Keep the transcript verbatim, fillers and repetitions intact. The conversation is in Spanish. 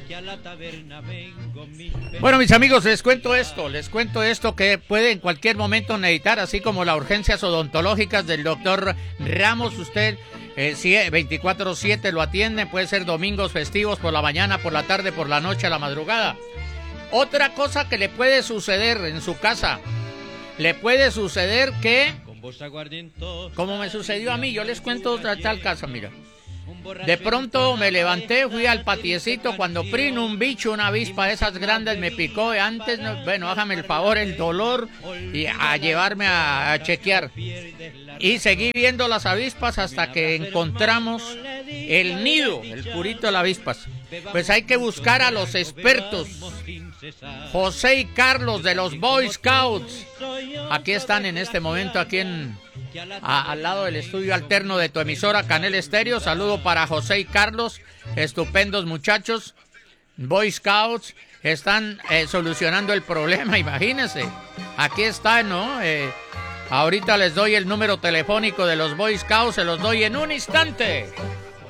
Bueno, mis amigos, les cuento esto, les cuento esto que puede en cualquier momento necesitar, así como las urgencias odontológicas del doctor Ramos. Usted eh, veinticuatro siete lo atiende, puede ser domingos, festivos, por la mañana, por la tarde, por la noche, a la madrugada. Otra cosa que le puede suceder en su casa, le puede suceder que, como me sucedió a mí, yo les cuento otra tal casa, mira. De pronto me levanté, fui al patiecito, cuando prino un bicho, una avispa de esas grandes me picó. Antes, no, bueno, hágame el favor, el dolor, y a llevarme a, a chequear. Y seguí viendo las avispas hasta que encontramos el nido, el purito de las avispas. Pues hay que buscar a los expertos, José y Carlos de los Boy Scouts. Aquí están en este momento, aquí en... A, al lado del estudio alterno de tu emisora Canel Estéreo. Saludo para José y Carlos, estupendos muchachos, Boy Scouts, están eh, solucionando el problema, imagínense. Aquí está, ¿no? Eh, ahorita les doy el número telefónico de los Boy Scouts, se los doy en un instante.